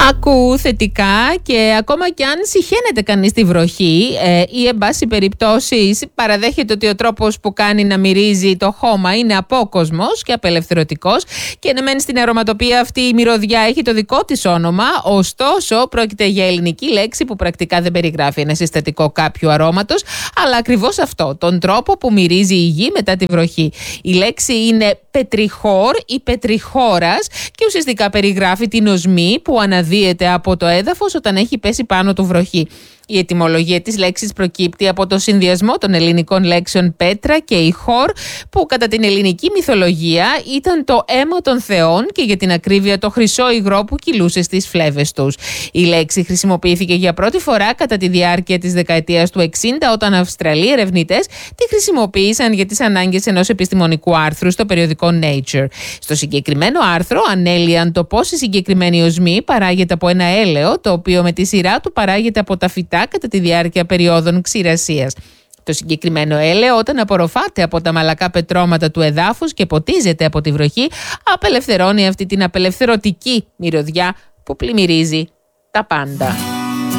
Άκου θετικά και ακόμα κι αν συχαίνεται κανείς τη βροχή ή εν πάση περιπτώσει παραδέχεται ότι ο τρόπος που κάνει να μυρίζει το χώμα είναι απόκοσμος και απελευθερωτικός και ναι μεν στην αρωματοποιία αυτή η μυρωδιά έχει το δικό της όνομα, ωστόσο πρόκειται για ελληνική λέξη που πρακτικά δεν περιγράφει ένα συστατικό κάποιου αρώματος, αλλά ακριβώς αυτό, τον τρόπο που μυρίζει η γη μετά τη βροχή. Η λέξη είναι πετριχώρ ή πετριχώρας και ουσιαστικά περιγράφει την οσμή που αναδύεται από το έδαφος όταν έχει πέσει πάνω του βροχή. Η ετυμολογία της λέξης προκύπτει από το συνδυασμό των ελληνικών λέξεων πέτρα και ηχόρ, που κατά την ελληνική μυθολογία ήταν το αίμα των θεών και για την ακρίβεια το χρυσό υγρό που κυλούσε στις φλέβες τους. Η λέξη χρησιμοποιήθηκε για πρώτη φορά κατά τη διάρκεια της δεκαετίας του 60, όταν Αυστραλοί ερευνητές τη χρησιμοποίησαν για τις ανάγκες ενός επιστημονικού άρθρου στο περιοδικό Nature. Στο συγκεκριμένο άρθρο ανέλυαν το πώς η συγκεκριμένη οσμή παράγεται από ένα έλαιο, το οποίο με τη σειρά του παράγεται από τα φυτά κατά τη διάρκεια περιόδων ξηρασίας. Το συγκεκριμένο έλαιο, όταν απορροφάται από τα μαλακά πετρώματα του εδάφους και ποτίζεται από τη βροχή, απελευθερώνει αυτή την απελευθερωτική μυρωδιά που πλημμυρίζει τα πάντα.